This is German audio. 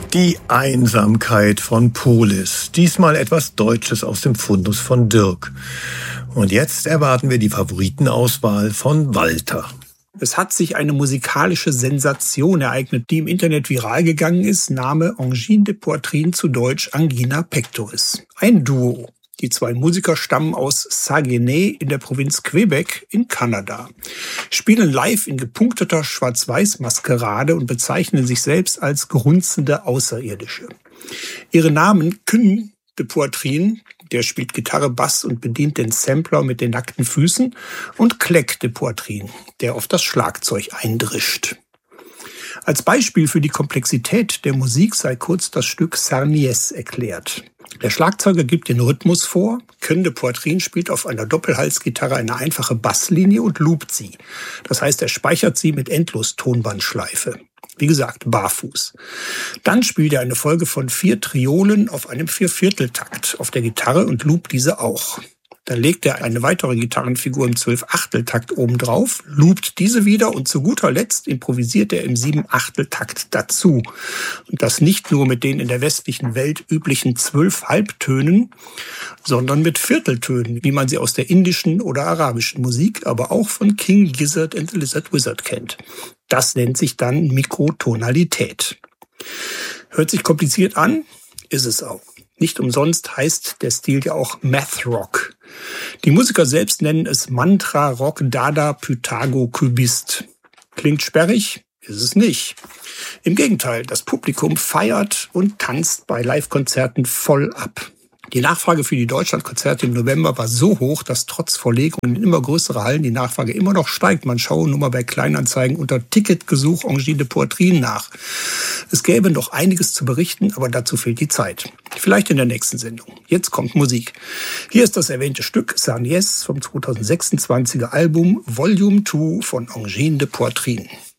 Die Einsamkeit von Polis. Diesmal etwas Deutsches aus dem Fundus von Dirk. Und jetzt erwarten wir die Favoritenauswahl von Walter. Es hat sich eine musikalische Sensation ereignet, die im Internet viral gegangen ist. Name Angine de Poitrine, zu Deutsch Angina pectoris. Ein Duo. Die zwei Musiker stammen aus Saguenay in der Provinz Quebec in Kanada, spielen live in gepunkteter Schwarz-Weiß-Maskerade und bezeichnen sich selbst als grunzende Außerirdische. Ihre Namen Kyn de Poitrine, der spielt Gitarre, Bass und bedient den Sampler mit den nackten Füßen, und Clec de Poitrine, der auf das Schlagzeug eindrischt. Als Beispiel für die Komplexität der Musik sei kurz das Stück Sarnies erklärt. Der Schlagzeuger gibt den Rhythmus vor, Kyn de Poitrine spielt auf einer Doppelhalsgitarre eine einfache Basslinie und loopt sie. Das heißt, er speichert sie mit Endlos-Tonbandschleife. Wie gesagt, barfuß. Dann spielt er eine Folge von 4 Triolen auf einem 4/4-Takt auf der Gitarre und loopt diese auch. Dann legt er eine weitere Gitarrenfigur im 12/8-Takt obendrauf, loopt diese wieder und zu guter Letzt improvisiert er im 7/8-Takt dazu. Und das nicht nur mit den in der westlichen Welt üblichen 12 Halbtönen, sondern mit Vierteltönen, wie man sie aus der indischen oder arabischen Musik, aber auch von King Gizzard and the Lizard Wizard kennt. Das nennt sich dann Mikrotonalität. Hört sich kompliziert an, ist es auch. Nicht umsonst heißt der Stil ja auch Math Rock. Die Musiker selbst nennen es Mantra Rock Dada Pythago Kubist. Klingt sperrig, ist es nicht. Im Gegenteil, das Publikum feiert und tanzt bei Live-Konzerten voll ab. Die Nachfrage für die Deutschlandkonzerte im November war so hoch, dass trotz Verlegungen in immer größere Hallen die Nachfrage immer noch steigt. Man schaue nur mal bei Kleinanzeigen unter Ticketgesuch Angine de Poitrine nach. Es gäbe noch einiges zu berichten, aber dazu fehlt die Zeit. Vielleicht in der nächsten Sendung. Jetzt kommt Musik. Hier ist das erwähnte Stück Sarnies vom 2026er Album Volume 2 von Angine de Poitrine.